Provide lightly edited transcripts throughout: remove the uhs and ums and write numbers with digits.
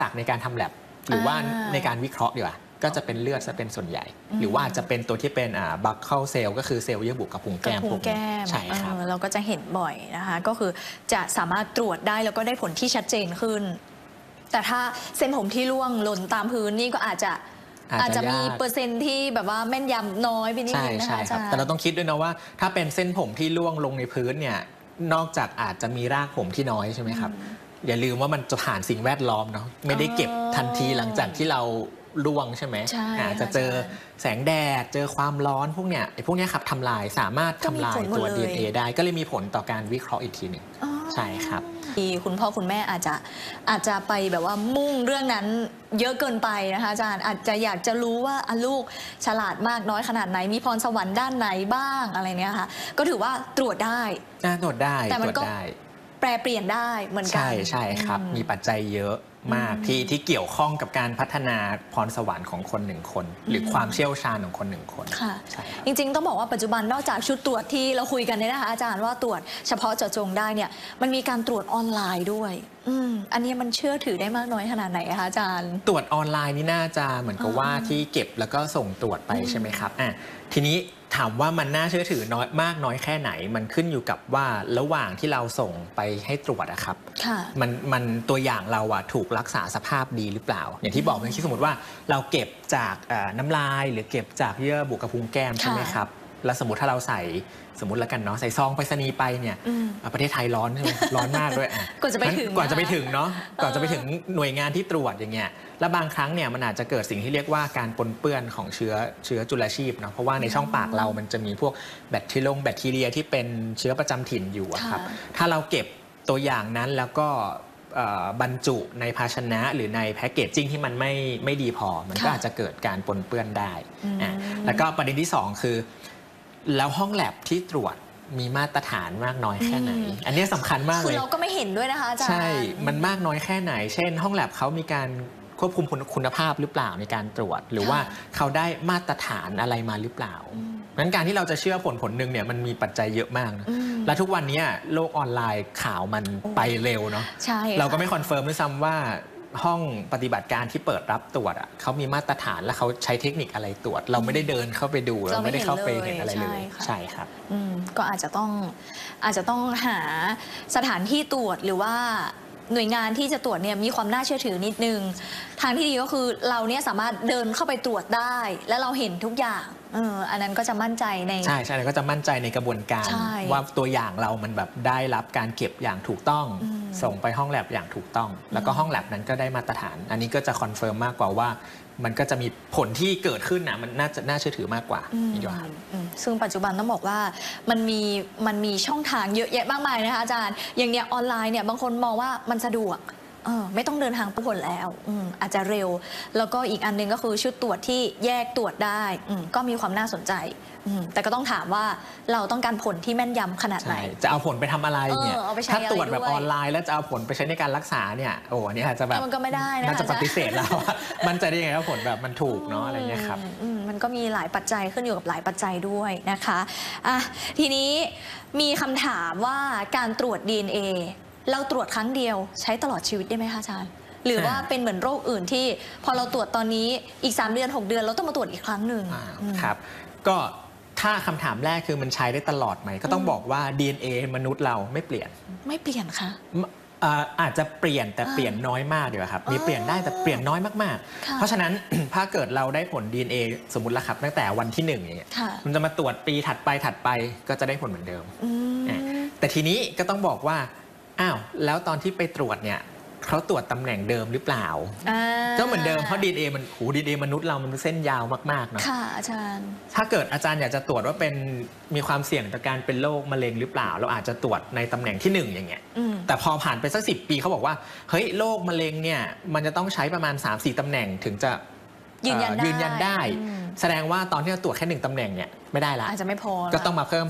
ตักในการทำแลบหรือว่าในการวิเคราะห์ดีกว่าก็จะเป็นเลือดจะเป็นส่วนใหญ่หรือว่าจะเป็นตัวที่เป็นบัคเคิลเซลล์ก็คือเซลล์เยื่อบุกระพุ้งแก้มพวกนี้ใช่ครับเราก็จะเห็นบ่อยนะคะก็คือจะสามารถตรวจได้แล้วก็ได้ผลที่ชัดเจนขึ้นแต่ถ้าเส้นผมที่ร่วงหล่นตามพื้นนี่ก็อาจจะมีเปอร์เซ็นต์ที่แบบว่าแม่นยำน้อยไปนิดนึงนะคะแต่เราต้องคิดด้วยนะว่าถ้าเป็นเส้นผมที่ร่วงลงในพื้นเนี่ยนอกจากอาจจะมีรากผมที่น้อยใช่ไหมครับอย่าลืมว่ามันจะผ่านสิ่งแวดล้อมเนาะไม่ได้เก็บทันทีหลังจากที่เราร่วงใช่ไหมอาจจะเจอแสงแดดเจอความร้อนพวกเนี้ยครับทำลายสามารถทำลายตัว DNA ได้ก็เลยมีผลต่อการวิเคราะห์อีกทีหนึ่งใช่ครับคุณพ่อคุณแม่อาจจะไปแบบว่ามุ่งเรื่องนั้นเยอะเกินไปนะคะอาจารย์อาจจะอยากจะรู้ว่าลูกฉลาดมากน้อยขนาดไหนมีพรสวรรค์ด้านไหนบ้างอะไรเนี้ยค่ะก็ถือว่าตรวจได้แต่มันก็แปรเปลี่ยนได้เหมือนกันใช่ครับมีปัจจัยเยอะมากที่เกี่ยวข้องกับการพัฒนาพรสวรรค์ของคนหนึ่งคนหรือความเชี่ยวชาญของคนหนึ่งคนค่ะจริงๆต้องบอกว่าปัจจุบันนอกจากชุดตรวจที่เราคุยกันเนี่ยนะคะอาจารย์ว่าตรวจเฉพาะเจาะจงได้เนี่ยมันมีการตรวจออนไลน์ด้วยอันนี้มันเชื่อถือได้มากน้อยขนาดไหนคะอาจารย์ตรวจออนไลน์นี่น่าจะเหมือนกับว่าที่เก็บแล้วก็ส่งตรวจไปใช่ไหมครับทีนี้ถามว่ามันน่าเชื่อถือน้อยแค่ไหนมันขึ้นอยู่กับว่าระหว่างที่เราส่งไปให้ตรวจอะครับมันตัวอย่างเราอะถูกรักษาสภาพดีหรือเปล่าอย่างที่บอกเมื่อกี้สมมติว่าเราเก็บจากน้ำลายหรือเก็บจากเยื่อบุกระพุ้งแก้มใช่ไหมครับแล้วสมมติถ้าเราใส่สมมติแล้วกันเนาะใส่ซองไปรษณีย์ไปเนี่ยประเทศไทยร้อนใช่ไหมร้อนมากด้วยก่อนจะไปถึงเนาะก่อนจะไปถึงหน่วยงานที่ตรวจอย่างเงี้ยแล้วบางครั้งเนี่ยมันอาจจะเกิดสิ่งที่เรียกว่าการปนเปื้อนของเชื้อจุลชีพเนาะเพราะว่าในช่องปากเรามันจะมีพวกแบคทีเรียที่เป็นเชื้อประจำถิ่นอยู่ครับถ้าเราเก็บตัวอย่างนั้นแล้วก็บรรจุในภาชนะหรือในแพคเกจจิ้งที่มันไม่ดีพอมันก็อาจจะเกิดการปนเปื้อนได้แล้วก็ประเด็นที่2คือแล้วห้องแลบที่ตรวจมีมาตรฐานมากน้อยแค่ไหนอันนี้สำคัญมากเลยคือเราก็ไม่เห็นด้วยนะคะอาจารย์ใช่มันมากน้อยแค่ไหนเช่นห้องแลบเขามีการควบคุมคุณภาพหรือเปล่าในการตรวจหรือว่าเขาได้มาตรฐานอะไรมาหรือเปล่างั้นการที่เราจะเชื่อผลหนึ่งเนี่ยมันมีปัจจัยเยอะมากนะและทุกวันนี้โลกออนไลน์ข่าวมันไปเร็วเนาะเราก็ไม่คอนเฟิร์มด้วยซ้ำว่าห้องปฏิบัติการที่เปิดรับตรวจเขามีมาตรฐานและเขาใช้เทคนิคอะไรตรวจเราไม่ได้เดินเข้าไปดูเราไม่ได้เข้าไปเห็นอะไรเลยใช่ครับก็อาจจะต้องหาสถานที่ตรวจหรือว่าหน่วยงานที่จะตรวจเนี่ยมีความน่าเชื่อถือนิดนึงทางที่ดีก็คือเราเนี่ยสามารถเดินเข้าไปตรวจได้และเราเห็นทุกอย่างอันนั้นก็จะมั่นใจในใช่ก็จะมั่นใจในกระบวนการว่าตัวอย่างเรามันแบบได้รับการเก็บอย่างถูกต้องส่งไปห้องแลบอย่างถูกต้องแล้วก็ห้องแลบนั้นก็ได้มาตรฐานอันนี้ก็จะคอนเฟิร์มมากกว่าว่ามันก็จะมีผลที่เกิดขึ้นนะมันน่าเชื่อถือมากกว่าซึ่งปัจจุบันต้องบอกว่ามันมีช่องทางเยอะแยะมากมายนะคะอาจารย์อย่างเนี้ยออนไลน์เนี่ยบางคนมองว่ามันสะดวกไม่ต้องเดินทางไปผลแล้วอาจจะเร็วแล้วก็อีกอันนึงก็คือชุดตรวจที่แยกตรวจได้ก็มีความน่าสนใจแต่ก็ต้องถามว่าเราต้องการผลที่แม่นยำขนาดไหนจะเอาผลไปทำอะไรเนี่ยถ้าตรวจแบบออนไลน์แล้วจะเอาผลไปใช้ในการรักษาเนี่ยอันนี้อาจจะแบบมันก็ไม่ได้นะน่าจะปฏิเสธแล้วมันจะได้ยังไงว่าผลแบบมันถูกเนาะอะไรเงี้ยครับมันก็มีหลายปัจจัยขึ้นอยู่กับหลายปัจจัยด้วยนะคะทีนี้มีคำถามว่าการตรวจ DNAเราตรวจครั้งเดียวใช้ตลอดชีวิตได้ไหมคะอาจารย์หรือว่าเป็นเหมือนโรคอื่นที่พอเราตรวจตอนนี้อีก3 เดือน 6 เดือนเราต้องมาตรวจอีกครั้งหนึ่งครับก็ถ้าคำถามแรกคือมันใช้ได้ตลอดไหมก็ต้องบอกว่า DNA มนุษย์เราไม่เปลี่ยนค่ะอาจจะเปลี่ยนแต่เปลี่ยนน้อยมากดีกว่าครับมีเปลี่ยนได้แต่เปลี่ยนน้อยมากๆเพราะฉะนั้นถ้าเกิดเราได้ผล DNA สมมติแล้วครับตั้งแต่วันที่1อย่างเงี้ยมันจะมาตรวจปีถัดไปก็จะได้ผลเหมือนเดิมแต่ทีนี้ก็ต้องบอกว่าแล้วตอนที่ไปตรวจเนี่ยเขาตรวจตำแหน่งเดิมหรือเปล่าก็เหมือนเดิมเพราะ DNA มันDNA มนุษย์เรามันเส้นยาวมากๆเนาะค่ะอาจารย์ถ้าเกิดอาจารย์อยากจะตรวจว่ามีความเสี่ยงต่อการเป็นโรคมะเร็งหรือเปล่าเราอาจจะตรวจในตำแหน่งที่1อย่างเงี้ยแต่พอผ่านไปสัก10 ปีเขาบอกว่าเฮ้ยโรคมะเร็งเนี่ยมันจะต้องใช้ประมาณ 3-4 ตำแหน่งถึงจะยืนยันได้แสดงว่าตอนที่เราตรวจแค่1 ตำแหน่งเนี่ยไม่ได้ละอาจจะไม่พอก็ต้องมาเพิ่ม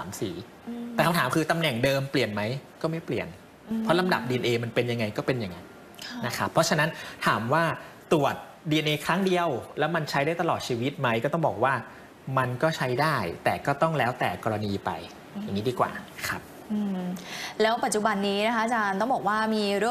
2-3-4แต่คำถามคือตำแหน่งเดิมเปลี่ยนไหมก็ไม่เปลี่ยนเพราะลำดับ DNA มันเป็นยังไงก็เป็นยังไงนะครับเพราะฉะนั้นถามว่าตรวจ DNA ครั้งเดียวแล้วมันใช้ได้ตลอดชีวิตไหมก็ต้องบอกว่ามันก็ใช้ได้แต่ก็ต้องแล้วแต่กรณีไปอย่างนี้ดีกว่าครับแล้วปัจจุบันนี้นะคะอาจารย์ต้องบอกว่ามี